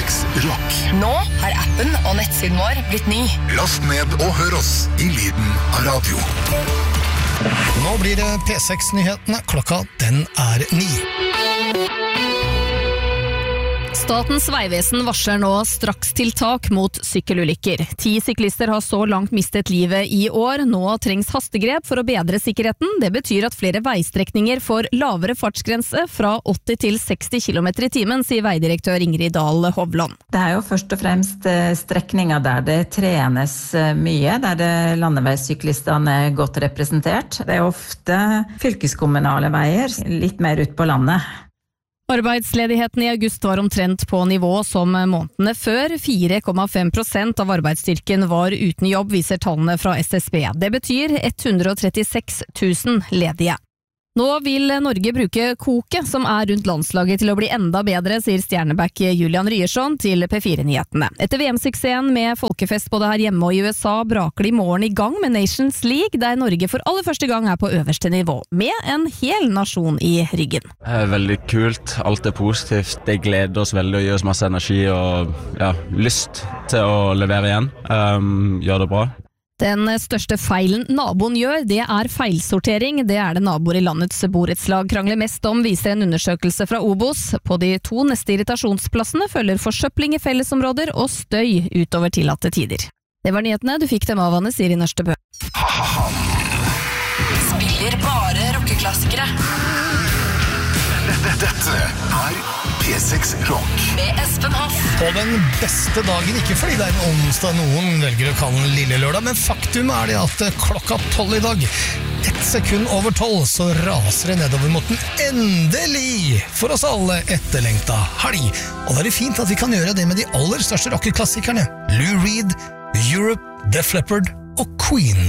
P6 Rock. Nå har appen og nettsiden vår blitt ny. Last ned og hør oss i lyden av radio. Nå blir det P6-nyhetene. Klokka den er 9. Statens Vegvesen varsler nå strakstiltak mot sykkelulykker. 10 syklister har så langt mistet livet i år. Nå trengs hastegrep for å bedre sikkerheten. Det betyr at flere veistrekninger får lavere fartsgrense fra 80 til 60 km i timen, sier veidirektør Ingrid Dahl Hovland. Det er jo først og fremst strekninger der det trenes mye, der det landeveissyklistene er godt representert. Det er ofte fylkeskommunale veier, litt mer ut på landet. Arbeidsledigheten i august var omtrent på nivå som månedene før. 4,5% av arbeidsstyrken var uten jobb, viser tallene fra SSB. Det betyr 136 000 ledige. Nå vil Norge bruke koket som er rundt landslaget til å bli enda bedre, sier stjerneback Julian Ryerson til P4-nyhetene. Etter VM-suksessen med folkefest både her hjemme og i USA, braker de i morgen i gang med Nations League, der Norge for aller første gang er på øverste nivå, med en hel nasjon i ryggen. Det er veldig kult, alt er positivt. Det gleder oss veldig og gir oss masse energi og lyst til å levere igjen. Gjør det bra. Den største feilen naboen gjør, det er feilsortering. Det er det naboer i landets borettslag krangler mest om, viser en undersøkelse fra Obos. På de 2 neste irritasjonsplassene følger forsøpling i fellesområder og støy utover tillatte tider. Det var nyhetene, du fikk dem av Anne Siri Nørstebø. Spiller bare rockeklassikere. Dette er P6 Rock. Med Espen Hoff. På den beste dagen, ikke fordi det er en onsdag noen velger å kalle den lille lørdag, men faktum er det at klokka 12 i dag, 1 sekund over 12, så raser det nedover mot den endelig for oss alle etterlengta helg. Og det er fint at vi kan gjøre det med de aller største rockeklassikerne. Lou Reed, Europe, Def Leppard og Queen.